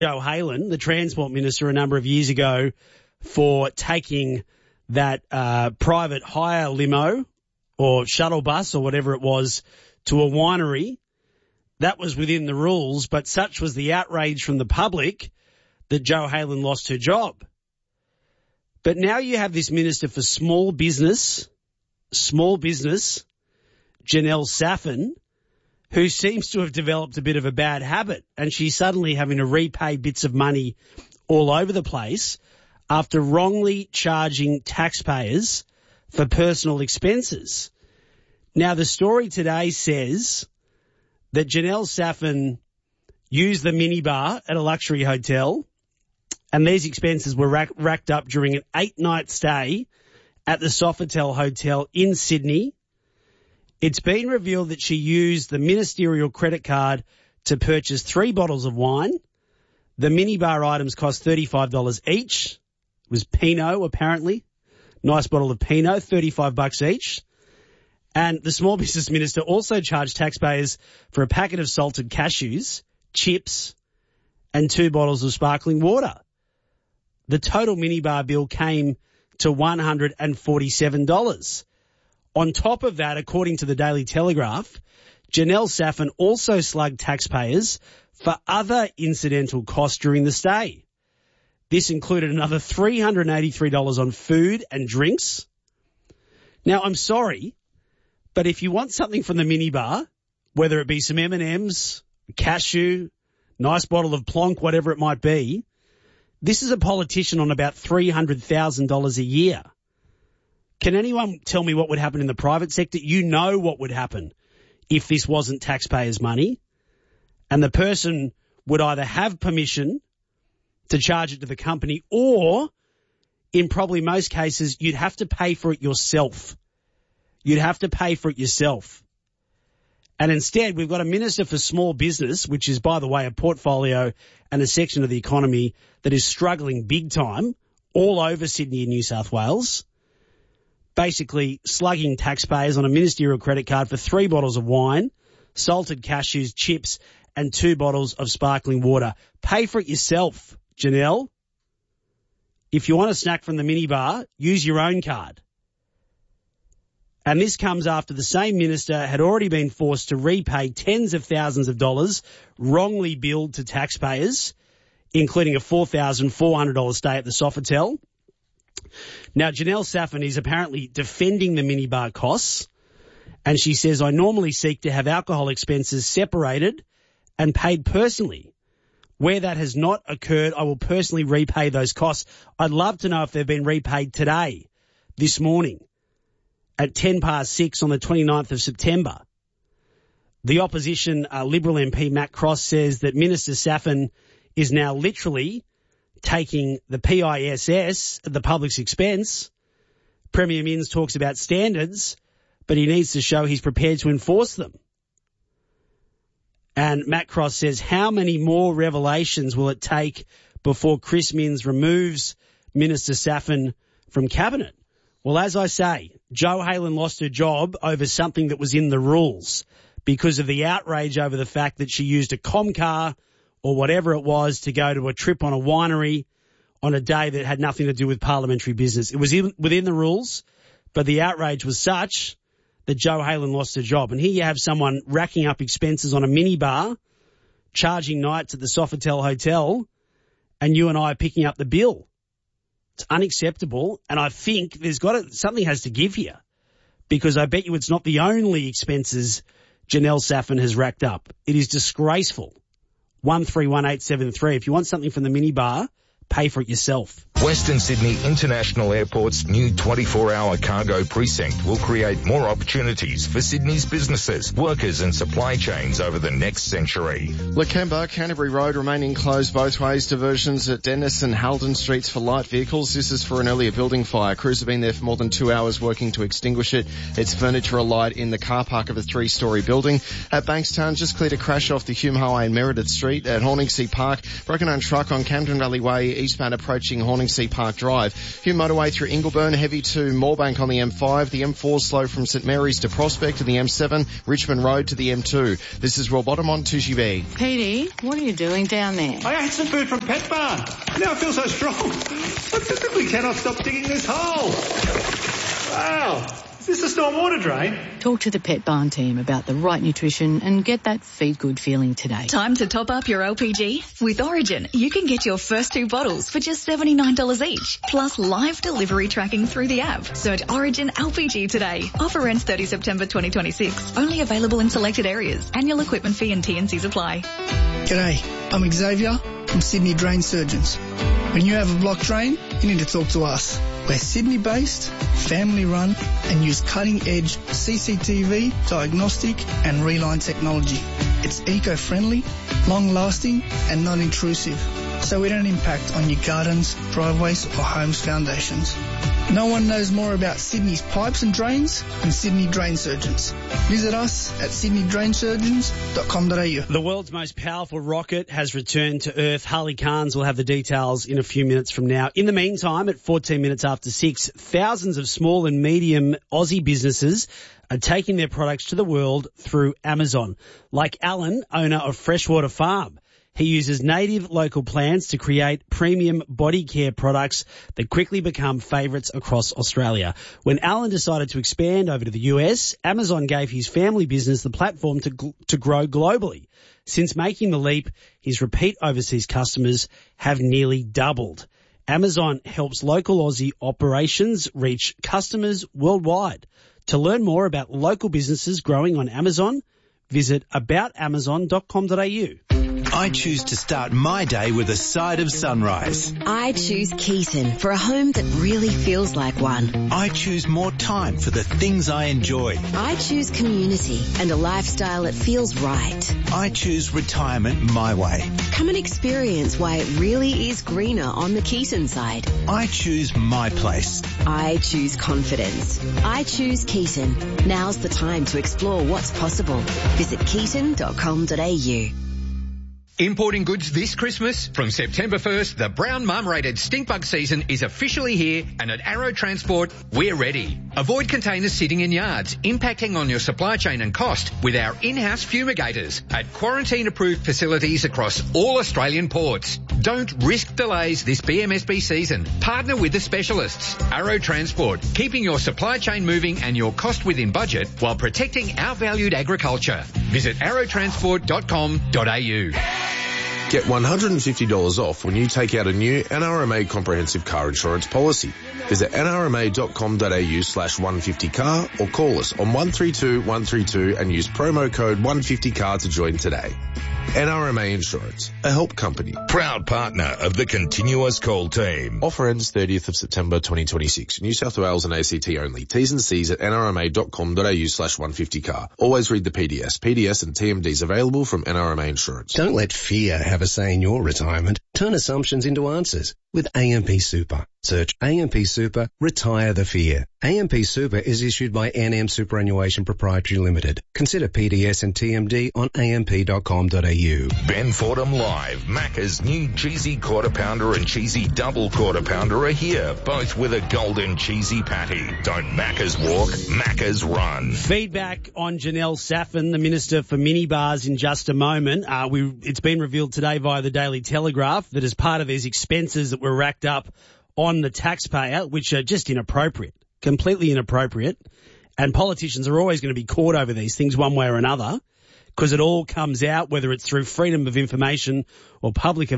Joe Halen, the Transport Minister, a number of years ago for taking that private hire limo or shuttle bus or whatever it was to a winery. That was within the rules, but such was the outrage from the public that Joe Halen lost her job. But now you have this Minister for Small Business, Janelle Saffin, who seems to have developed a bit of a bad habit, and she's suddenly having to repay bits of money all over the place after wrongly charging taxpayers for personal expenses. Now, the story today says that Janelle Saffin used the minibar at a luxury hotel, and these expenses were racked up during an 8-night stay at the Sofitel Hotel in Sydney. It's been revealed that she used the ministerial credit card to purchase 3 bottles of wine. The minibar items cost $35 each. It was Pinot, apparently. Nice bottle of Pinot, $35 each. And the Small Business Minister also charged taxpayers for a packet of salted cashews, chips, and 2 bottles of sparkling water. The total minibar bill came to $147. On top of that, according to the Daily Telegraph, Janelle Saffin also slugged taxpayers for other incidental costs during the stay. This included another $383 on food and drinks. Now, I'm sorry, but if you want something from the minibar, whether it be some M&Ms, cashew, nice bottle of Plonk, whatever it might be, this is a politician on about $300,000 a year. Can anyone tell me what would happen in the private sector? You know what would happen if this wasn't taxpayers' money. And the person would either have permission to charge it to the company or, in probably most cases, you'd have to pay for it yourself. You'd have to pay for it yourself. And instead, we've got a Minister for Small Business, which is, by the way, a portfolio and a section of the economy that is struggling big time all over Sydney and New South Wales, basically slugging taxpayers on a ministerial credit card for 3 bottles of wine, salted cashews, chips, and 2 bottles of sparkling water. Pay for it yourself, Janelle. If you want a snack from the minibar, use your own card. And this comes after the same minister had already been forced to repay tens of thousands of dollars wrongly billed to taxpayers, including a $4,400 stay at the Sofitel. Now, Janelle Saffin is apparently defending the minibar costs, and she says, I normally seek to have alcohol expenses separated and paid personally. Where that has not occurred, I will personally repay those costs. I'd love to know if they've been repaid today, this morning, at 6:10 on the 29th of September. The opposition Liberal MP Matt Cross says that Minister Saffin is now literally taking the PISS at the public's expense. Premier Minns talks about standards, but he needs to show he's prepared to enforce them. And Matt Cross says, how many more revelations will it take before Chris Minns removes Minister Saffin from Cabinet? Well, as I say, Joe Halen lost her job over something that was in the rules because of the outrage over the fact that she used a Comcar or whatever it was to go to a trip on a winery on a day that had nothing to do with parliamentary business. It was within the rules, but the outrage was such that Joe Halen lost her job. And here you have someone racking up expenses on a minibar, charging nights at the Sofitel Hotel, and you and I are picking up the bill. It's unacceptable, and I think something has to give here, because I bet you it's not the only expenses Janelle Saffin has racked up. It is disgraceful. 131873. If you want something from the minibar, pay for it yourself. Western Sydney International Airport's new 24-hour cargo precinct will create more opportunities for Sydney's businesses, workers and supply chains over the next century. Lakemba, Canterbury Road remaining closed both ways. Diversions at Dennis and Halden Streets for light vehicles. This is for an earlier building fire. Crews have been there for more than 2 hours working to extinguish it. It's furniture alight in the car park of a 3-storey building. At Bankstown, just cleared a crash off the Hume Highway in Meredith Street. At Horningsea Park, broken down truck on Camden Valley Way, eastbound approaching Horningsea AMC Park Drive. Hume Motorway through Ingleburn, heavy to Moorebank on the M5. The M4 slow from St Mary's to Prospect and the M7, Richmond Road to the M2. This is Royal Bottom on 2GB. Petey, what are you doing down there? I ate some food from Pet Barn. Now I feel so strong. I simply cannot stop digging this hole. Wow. Is this a storm water drain? Talk to the Pet Barn team about the right nutrition and get that feed good feeling today. Time to top up your LPG? With Origin, you can get your first 2 bottles for just $79 each, plus live delivery tracking through the app. Search Origin LPG today. Offer ends 30 September 2026. Only available in selected areas. Annual equipment fee and T&Cs apply. G'day, I'm Xavier from Sydney Drain Surgeons. When you have a blocked drain, you need to talk to us. We're Sydney-based, family-run, and use cutting-edge CCTV, diagnostic, and reline technology. It's eco-friendly, long-lasting, and non-intrusive, so we don't impact on your gardens, driveways, or home's foundations. No one knows more about Sydney's pipes and drains than Sydney Drain Surgeons. Visit us at sydneydrainsurgeons.com.au. The world's most powerful rocket has returned to Earth. Harley Carnes will have the details in a few minutes from now. In the meantime, at 14 minutes after 6, thousands of small and medium Aussie businesses are taking their products to the world through Amazon. Like Alan, owner of Freshwater Farm. He uses native local plants to create premium body care products that quickly become favourites across Australia. When Alan decided to expand over to the US, Amazon gave his family business the platform to grow globally. Since making the leap, his repeat overseas customers have nearly doubled. Amazon helps local Aussie operations reach customers worldwide. To learn more about local businesses growing on Amazon, visit aboutamazon.com.au. I choose to start my day with a side of sunrise. I choose Keaton for a home that really feels like one. I choose more time for the things I enjoy. I choose community and a lifestyle that feels right. I choose retirement my way. Come and experience why it really is greener on the Keaton side. I choose my place. I choose confidence. I choose Keaton. Now's the time to explore what's possible. Visit keaton.com.au. Importing goods this Christmas? From September 1st, the brown marmorated stink bug season is officially here, and at Arrow Transport, we're ready. Avoid containers sitting in yards, impacting on your supply chain and cost with our in-house fumigators at quarantine-approved facilities across all Australian ports. Don't risk delays this BMSB season. Partner with the specialists. Arrow Transport, keeping your supply chain moving and your cost within budget while protecting our valued agriculture. Visit arrowtransport.com.au. Get $150 off when you take out a new NRMA comprehensive car insurance policy. Visit nrma.com.au/150car or call us on 132 132 and use promo code 150car to join today. NRMA Insurance, a help company. Proud partner of the Continuous Call team. Offer ends 30th of September 2026. New South Wales and ACT only. T's and C's at nrma.com.au/150car. Always read the PDS. PDS and TMDs available from NRMA Insurance. Don't let fear have a say in your retirement. Turn assumptions into answers with AMP Super. Search AMP Super, retire the fear. AMP Super is issued by NM Superannuation Proprietary Limited. Consider PDS and TMD on amp.com.au. Ben Fordham Live. Macca's new cheesy quarter pounder and cheesy double quarter pounder are here, both with a golden cheesy patty. Don't Macca's walk, Macca's run. Feedback on Janelle Saffin, the Minister for Minibars, in just a moment. It's been revealed today via the Daily Telegraph that as part of these expenses that were racked up on the taxpayer, which are just inappropriate, completely inappropriate, and politicians are always going to be caught over these things one way or another, because it all comes out, whether it's through freedom of information or publicly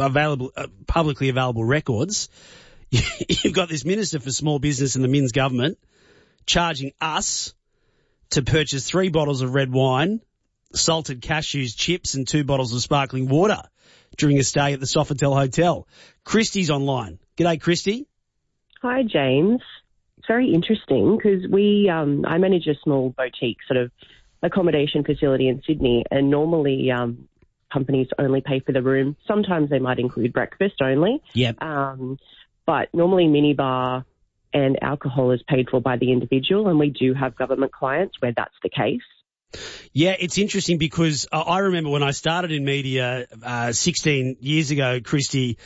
available records. You've got this Minister for Small Business in the Minns government charging us to purchase 3 bottles of red wine, salted cashews, chips, and 2 bottles of sparkling water during a stay at the Sofitel Hotel. Christy's online. G'day, Christy. Hi, James. It's very interesting because I manage a small boutique sort of accommodation facility in Sydney, and normally companies only pay for the room. Sometimes they might include breakfast only. Yep. But normally minibar and alcohol is paid for by the individual, and we do have government clients where that's the case. Yeah, it's interesting because I remember when I started in media 16 years ago, Christy,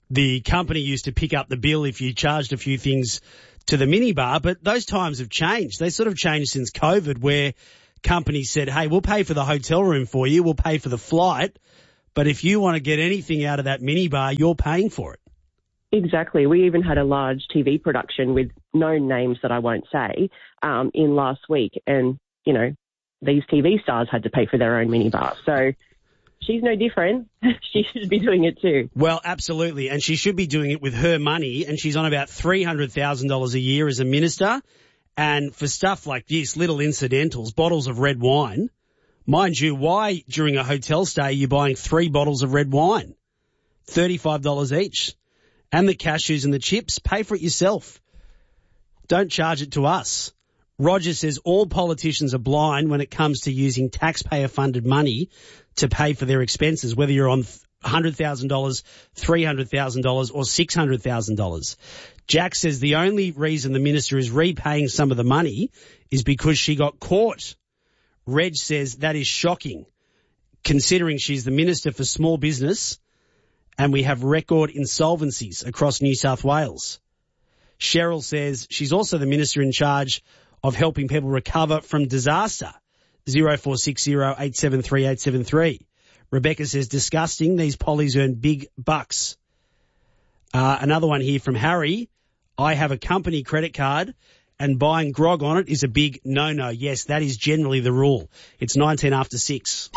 the company used to pick up the bill if you charged a few things to the minibar, but those times have changed. They sort of changed since COVID, where companies said, hey, we'll pay for the hotel room for you, we'll pay for the flight, but if you want to get anything out of that minibar, you're paying for it. Exactly. We even had a large TV production with known names that I won't say in last week, and, you know, these TV stars had to pay for their own minibar. So she's no different. She should be doing it too. Well, absolutely. And she should be doing it with her money. And she's on about $300,000 a year as a minister. And for stuff like this, little incidentals, bottles of red wine. Mind you, why during a hotel stay are you buying 3 bottles of red wine? $35 each. And the cashews and the chips, pay for it yourself. Don't charge it to us. Roger says all politicians are blind when it comes to using taxpayer-funded money to pay for their expenses, whether you're on $100,000, $300,000 or $600,000. Jack says the only reason the minister is repaying some of the money is because she got caught. Reg says that is shocking, considering she's the Minister for Small Business and we have record insolvencies across New South Wales. Cheryl says she's also the minister in charge of helping people recover from disaster. 0460 873 873. Rebecca says, disgusting. These pollies earn big bucks. Another one here from Harry. I have a company credit card and buying grog on it is a big no-no. Yes, that is generally the rule. It's 19 after 6.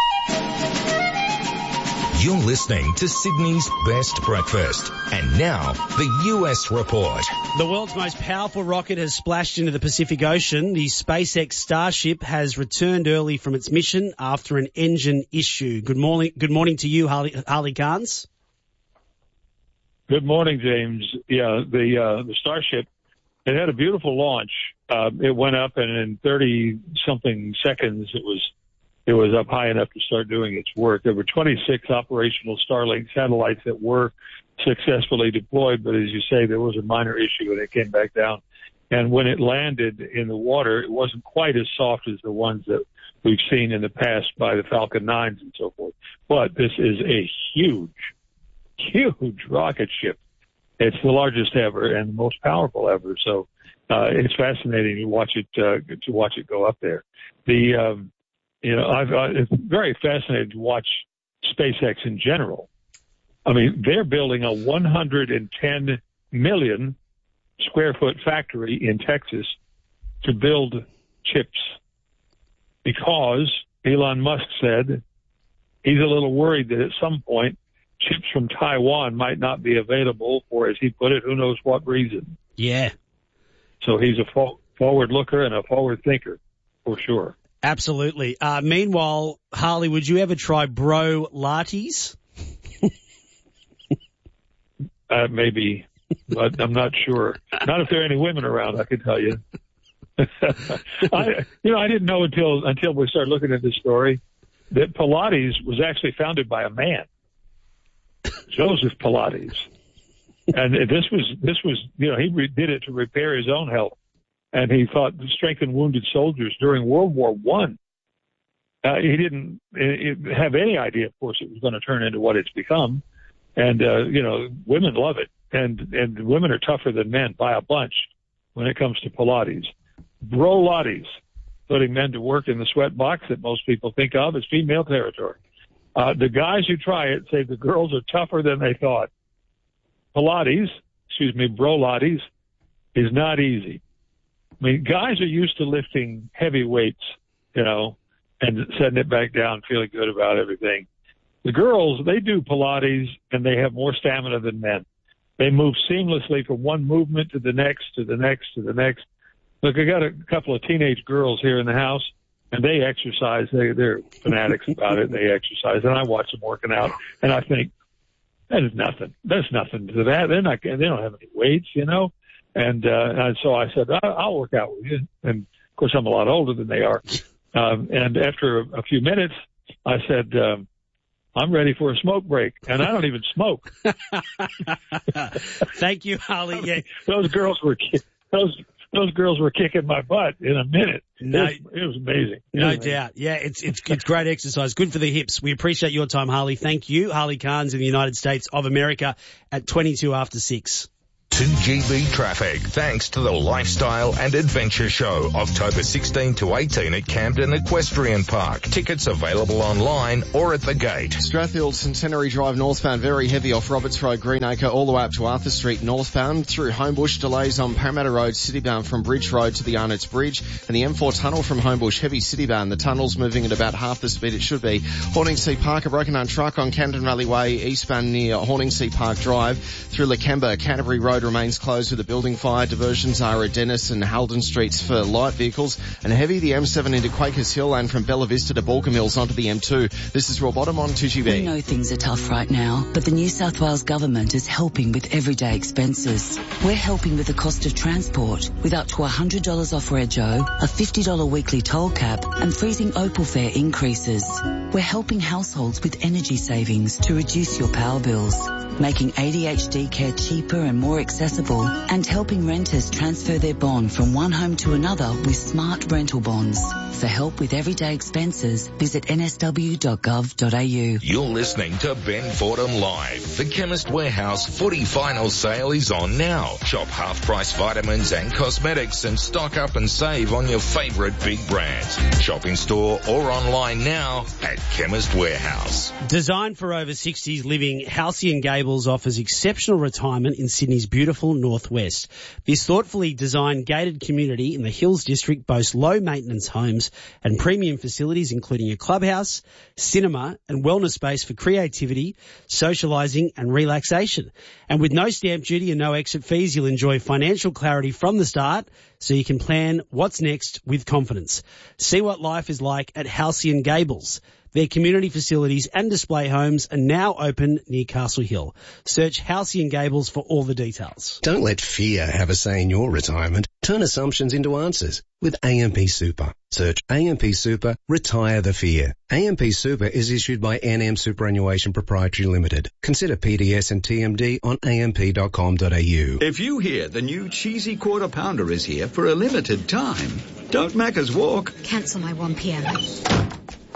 You're listening to Sydney's Best Breakfast. And now, the US Report. The world's most powerful rocket has splashed into the Pacific Ocean. The SpaceX Starship has returned early from its mission after an engine issue. Good morning to you, Harley Carnes. Good morning, James. Yeah, the Starship, it had a beautiful launch. It went up, and in 30-something seconds, it was up high enough to start doing its work. There were 26 operational Starlink satellites that were successfully deployed, but as you say, there was a minor issue and it came back down. And when it landed in the water, it wasn't quite as soft as the ones that we've seen in the past by the Falcon 9s and so forth. But this is a huge rocket ship. It's the largest ever and the most powerful ever. So it's fascinating to watch it go up there. It's very fascinating to watch SpaceX in general. I mean, they're building a 110 million square foot factory in Texas to build chips because Elon Musk said he's a little worried that at some point chips from Taiwan might not be available for, as he put it, who knows what reason. Yeah. So he's a forward looker and a forward thinker for sure. Absolutely. Meanwhile, Harley, would you ever try bro lattes? Maybe, but I'm not sure. Not if there are any women around, I can tell you. I didn't know until we started looking at this story that Pilates was actually founded by a man, Joseph Pilates, and this was he did it to repair his own health. And he thought to strengthen wounded soldiers during World War I. He didn't have any idea, of course, it was going to turn into what it's become. And, women love it. And women are tougher than men by a bunch when it comes to Pilates. Brolates, putting men to work in the sweat box that most people think of as female territory. The guys who try it say the girls are tougher than they thought. Brolates, is not easy. I mean, guys are used to lifting heavy weights, and setting it back down, feeling good about everything. The girls, they do Pilates, and they have more stamina than men. They move seamlessly from one movement to the next, to the next, to the next. Look, I got a couple of teenage girls here in the house, and they exercise. They're fanatics about it. They exercise, and I watch them working out, and I think, that is nothing. There's nothing to that. They don't have any weights, And so I said, I'll work out with you. And of course, I'm a lot older than they are. And after a few minutes, I said, I'm ready for a smoke break. And I don't even smoke. Thank you, Holly. Yeah. Those girls were those girls were kicking my butt in a minute. No, it was amazing. No doubt. Yeah, it's great exercise. Good for the hips. We appreciate your time, Harley. Thank you. Harley Carnes in the United States of America at 22 after 6. 2GB traffic, thanks to the Lifestyle and Adventure Show, October 16 to 18 at Camden Equestrian Park. Tickets available online or at the gate. Strathfield Centenary Drive northbound, very heavy off Roberts Road, Greenacre, all the way up to Arthur Street northbound. Through Homebush, delays on Parramatta Road, citybound from Bridge Road to the Arnott's Bridge. And the M4 tunnel from Homebush, heavy citybound. The tunnel's moving at about half the speed it should be. Horningsea Park, a broken down truck on Camden Valley Way, eastbound near Horningsea Park Drive. Through Lakemba, Canterbury Road remains closed with a building fire. Diversions are at Dennis and Halden Streets for light vehicles. And heavy the M7 into Quakers Hill and from Bella Vista to Balcombe Hills onto the M2. This is Rob Bottom on 2GB. We know things are tough right now, but the New South Wales Government is helping with everyday expenses. We're helping with the cost of transport with up to $100 off Rego, a $50 weekly toll cap and freezing Opal fare increases. We're helping households with energy savings to reduce your power bills, making ADHD care cheaper and more accessible, and helping renters transfer their bond from one home to another with smart rental bonds. For help with everyday expenses, visit nsw.gov.au. You're listening to Ben Fordham Live. The Chemist Warehouse footy final sale is on now. Shop half-price vitamins and cosmetics and stock up and save on your favourite big brands. Shop in store or online now at Chemist Warehouse. Designed for over 60s living, Halcyon Gables offers exceptional retirement in Sydney's beautiful northwest. This thoughtfully designed gated community in the Hills District boasts low-maintenance homes and premium facilities including a clubhouse, cinema and wellness space for creativity, socialising and relaxation. And with no stamp duty and no exit fees, you'll enjoy financial clarity from the start so you can plan what's next with confidence. See what life is like at Halcyon Gables. Their community facilities and display homes are now open near Castle Hill. Search Halcyon Gables for all the details. Don't let fear have a say in your retirement. Turn assumptions into answers with AMP Super. Search AMP Super, retire the fear. AMP Super is issued by NM Superannuation Proprietary Limited. Consider PDS and TMD on amp.com.au. If you hear the new cheesy quarter pounder is here for a limited time, don't Macca's walk. Cancel my 1pm.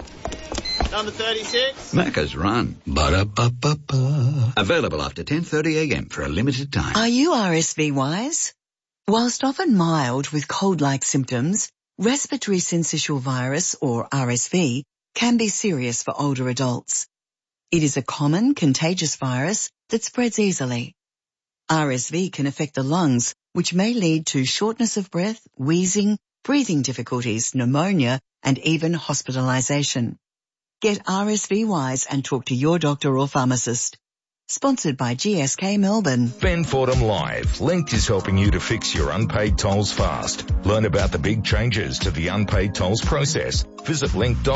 Number 36. Macca's run. Ba-da-ba-ba-ba. Available after 10:30am for a limited time. Are you RSV wise? Whilst often mild with cold-like symptoms, respiratory syncytial virus, or RSV, can be serious for older adults. It is a common contagious virus that spreads easily. RSV can affect the lungs, which may lead to shortness of breath, wheezing, breathing difficulties, pneumonia, and even hospitalization. Get RSV wise and talk to your doctor or pharmacist. Sponsored by GSK Melbourne. Ben Fordham Live. Link is helping you to fix your unpaid tolls fast. Learn about the big changes to the unpaid tolls process. Visit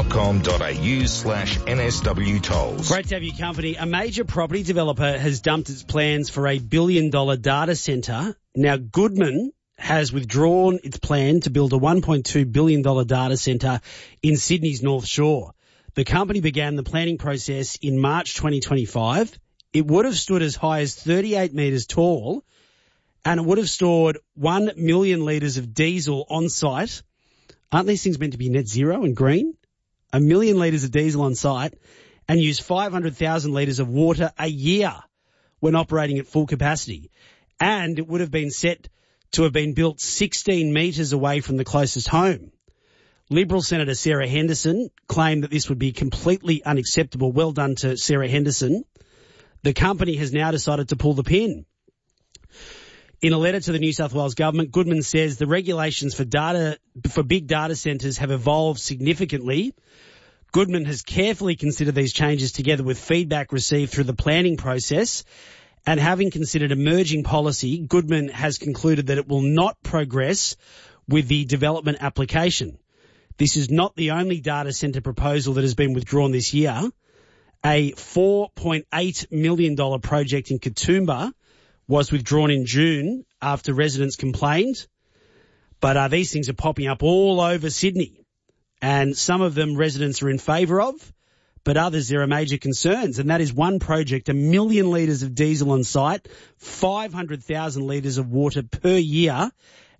link.com.au/NSW tolls. Great to have your company. A major property developer has dumped its plans for a $1 billion data centre. Now, Goodman has withdrawn its plan to build a $1.2 billion data centre in Sydney's North Shore. The company began the planning process in March 2025. It would have stood as high as 38 metres tall, and it would have stored 1 million litres of diesel on site. Aren't these things meant to be net zero and green? 1 million litres of diesel on site, and use 500,000 litres of water a year when operating at full capacity. And it would have been set to have been built 16 metres away from the closest home. Liberal Senator Sarah Henderson claimed that this would be completely unacceptable. Well done to Sarah Henderson. The company has now decided to pull the pin. In a letter to the New South Wales government, Goodman says the regulations for big data centres have evolved significantly. Goodman has carefully considered these changes together with feedback received through the planning process, and having considered emerging policy, Goodman has concluded that it will not progress with the development application. This is not the only data centre proposal that has been withdrawn this year. A $4.8 million project in Katoomba was withdrawn in June after residents complained. But these things are popping up all over Sydney, and some of them residents are in favour of, but others there are major concerns. And that is one project, 1 million litres of diesel on site, 500,000 litres of water per year,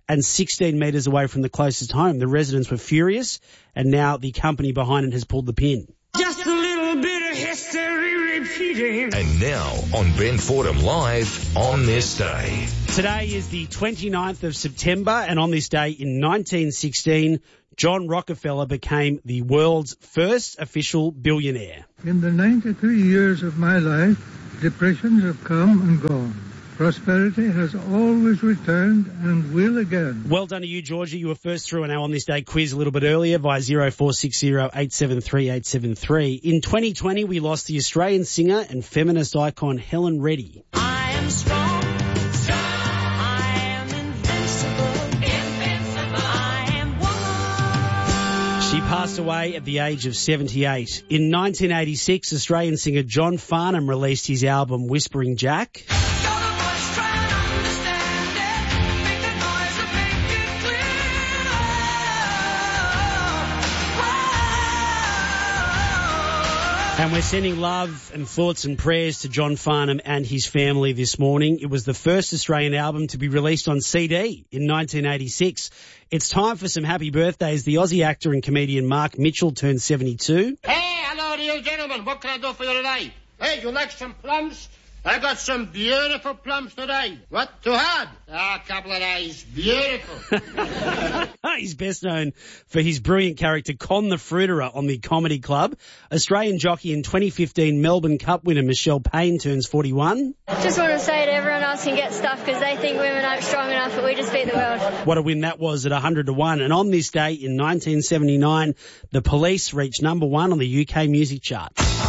and 16 metres away from the closest home. The residents were furious, and now the company behind it has pulled the pin. Just a little bit of history repeating. And now on Ben Fordham Live on this day. Today is the 29th of September, and on this day in 1916, John Rockefeller became the world's first official billionaire. In the 93 years of my life, depressions have come and gone. Prosperity has always returned and will again. Well done to you, Georgia. You were first through an On This Day quiz a little bit earlier via 0460 873 873. In 2020, we lost the Australian singer and feminist icon Helen Reddy. I am strong, I am invincible, I am woman. She passed away at the age of 78. In 1986, Australian singer John Farnham released his album Whispering Jack. And we're sending love and thoughts and prayers to John Farnham and his family this morning. It was the first Australian album to be released on CD in 1986. It's time for some happy birthdays. The Aussie actor and comedian Mark Mitchell turned 72. Hey, hello to you gentlemen. What can I do for you today? Hey, you like some plums? I got some beautiful plums today. What, too hard? A couple of days. Beautiful. He's best known for his brilliant character Con the Fruiterer on the Comedy Club. Australian jockey and 2015 Melbourne Cup winner Michelle Payne turns 41. Just want to say to everyone else can get stuff because they think women aren't strong enough, but we just beat the world. What a win that was at 100-1. And on this day in 1979, the Police reached number 1 on the UK music charts.